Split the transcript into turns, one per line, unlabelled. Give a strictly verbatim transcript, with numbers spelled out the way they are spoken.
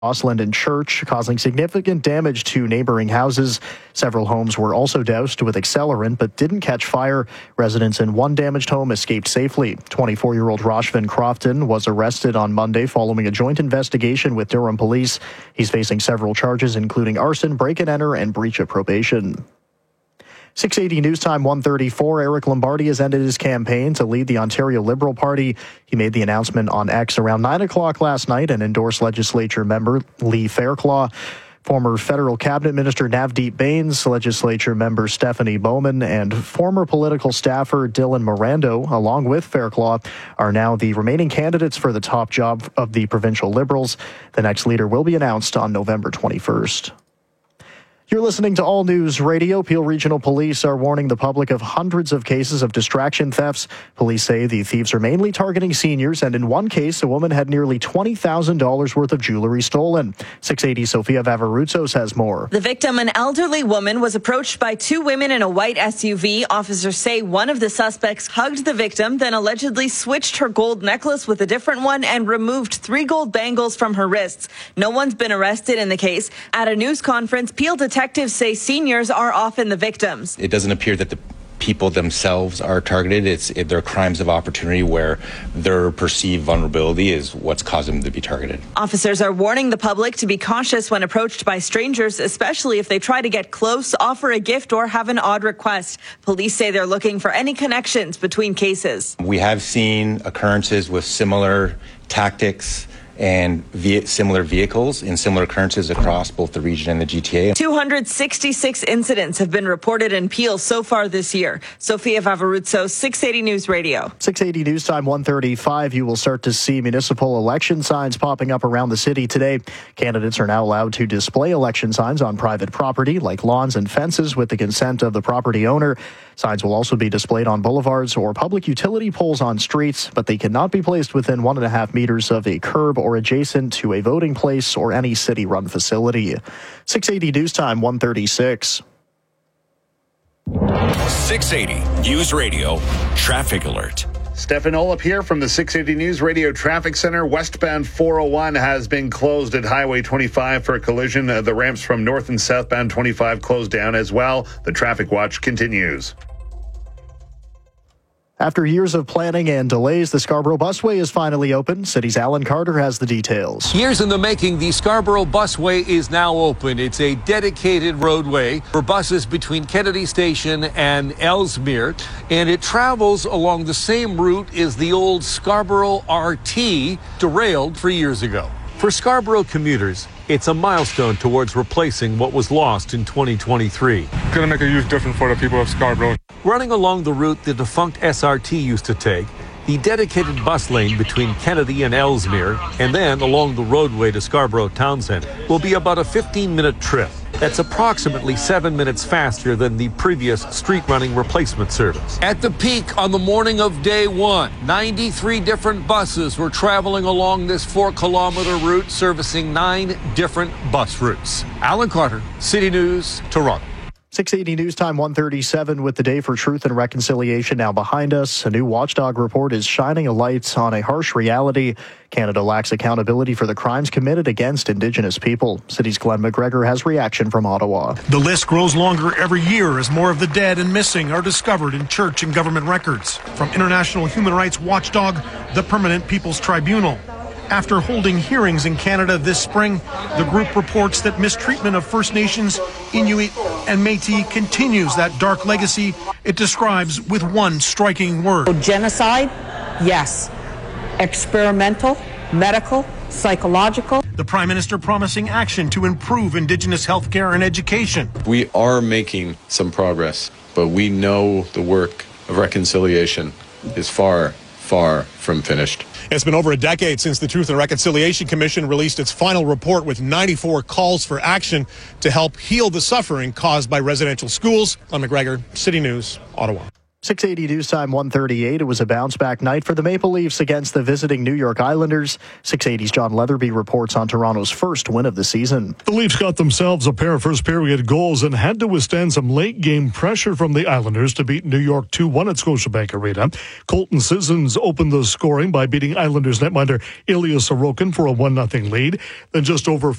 Linden Church, causing significant damage to neighboring houses. Several homes were also doused with accelerant but didn't catch fire. Residents in one damaged home escaped safely. twenty-four-year-old Roshvin Crofton was arrested on Monday following a joint investigation with Durham Police. He's facing several charges, including arson, break-and-enter, and breach of probation. six eighty News Time one thirty-four, Eric Lombardi has ended his campaign to lead the Ontario Liberal Party. He made the announcement on X around nine o'clock last night and endorsed legislature member Lee Fairclough. Former federal cabinet minister Navdeep Bains, legislature member Stephanie Bowman, and former political staffer Dylan Morando, along with Fairclough, are now the remaining candidates for the top job of the provincial Liberals. The next leader will be announced on November twenty-first. You're listening to All News Radio. Peel Regional Police are warning the public of hundreds of cases of distraction thefts. Police say the thieves are mainly targeting seniors, and in one case, a woman had nearly twenty thousand dollars worth of jewelry stolen. six eighty Sofia Vavaruzos has more.
The victim, an elderly woman, was approached by two women in a white S U V. Officers say one of the suspects hugged the victim, then allegedly switched her gold necklace with a different one and removed three gold bangles from her wrists. No one's been arrested in the case. At a news conference, Peel detectives Detectives say seniors are often the victims.
It doesn't appear that the people themselves are targeted. It's it, they're crimes of opportunity where their perceived vulnerability is what's caused them to be targeted.
Officers are warning the public to be cautious when approached by strangers, especially if they try to get close, offer a gift, or have an odd request. Police say they're looking for any connections between cases.
We have seen occurrences with similar tactics and ve- similar vehicles in similar occurrences across both the region and the G T A.
two hundred sixty-six incidents have been reported in Peel so far this year. Sofia Vavaruzzo, six eighty News Radio.
six eighty News Time one thirty-five. You will start to see municipal election signs popping up around the city today. Candidates are now allowed to display election signs on private property, like lawns and fences, with the consent of the property owner. Signs will also be displayed on boulevards or public utility poles on streets, but they cannot be placed within one and a half meters of a curb or adjacent to a voting place or any city-run facility. six eighty News Time one thirty-six.
six eighty News Radio Traffic Alert.
Stefan Olip here from the six eighty News Radio Traffic Center. Westbound four oh one has been closed at Highway twenty-five for a collision. The ramps from north and southbound twenty-five closed down as well. The traffic watch continues.
After years of planning and delays, the Scarborough Busway is finally open. City's Alan Carter has the details.
Years in the making, the Scarborough Busway is now open. It's a dedicated roadway for buses between Kennedy Station and Ellesmere, and it travels along the same route as the old Scarborough R T, derailed three years ago. For Scarborough commuters, it's a milestone towards replacing what was lost in twenty twenty-three.
It's going to make a huge difference for the people of Scarborough.
Running along the route the defunct S R T used to take, the dedicated bus lane between Kennedy and Ellesmere, and then along the roadway to Scarborough Town Centre, will be about a fifteen-minute trip. That's approximately seven minutes faster than the previous street-running replacement service. At the peak on the morning of day one, ninety-three different buses were traveling along this four-kilometer route, servicing nine different bus routes. Alan Carter, City News, Toronto.
six eighty News Time one thirty-seven. With the Day for Truth and Reconciliation now behind us, a new watchdog report is shining a light on a harsh reality. Canada lacks accountability for the crimes committed against Indigenous people. City's Glenn McGregor has reaction from Ottawa.
The list grows longer every year as more of the dead and missing are discovered in church and government records. From international human rights watchdog, the Permanent People's Tribunal. After holding hearings in Canada this spring, the group reports that mistreatment of First Nations, Inuit, and Métis continues that dark legacy it describes with one striking word.
Genocide, yes. Experimental, medical, psychological.
The Prime Minister promising action to improve Indigenous health care and education.
We are making some progress, but we know the work of reconciliation is far, far from finished.
It's been over a decade since the Truth and Reconciliation Commission released its final report with ninety-four calls for action to help heal the suffering caused by residential schools. I'm McGregor, City News, Ottawa.
six eighty News Time one thirty-eight. It was a bounce-back night for the Maple Leafs against the visiting New York Islanders. six eighty's John Leatherby reports on Toronto's first win of the season.
The Leafs got themselves a pair of first-period goals and had to withstand some late-game pressure from the Islanders to beat New York two one at Scotiabank Arena. Colton Sissons opened the scoring by beating Islanders netminder Ilya Sorokin for a one nothing lead. Then just over